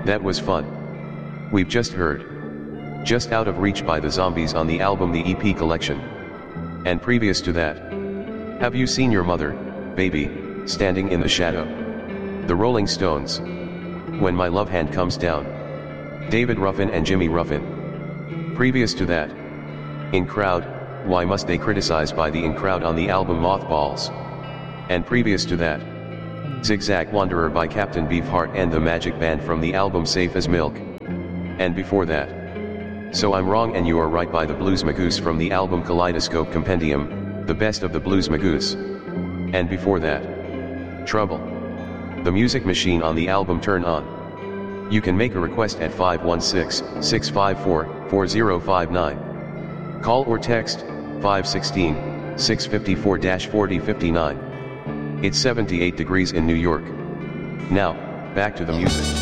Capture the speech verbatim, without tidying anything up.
That was fun. We've just heard Just Out of Reach by the Zombies on the album The E P Collection. And previous to that, Have You Seen Your Mother, Baby, Standing in the Shadow? The Rolling Stones. When My Love Hand Comes Down. David Ruffin and Jimmy Ruffin. Previous to that, In Crowd, Why Must They Criticize by the In Crowd on the album Mothballs. And previous to that, Zigzag Wanderer by Captain Beefheart and the Magic Band from the album Safe as Milk. And before that, So I'm Wrong and You Are Right by the Blues Magoos from the album Kaleidoscope Compendium, the best of the Blues Magoos. And before that, Trouble. The Music Machine on the album Turn On. You can make a request at five one six, six five four, four zero five nine. Call or text, five one six, six five four, four zero five nine. It's seventy-eight degrees in New York. Now, back to the music.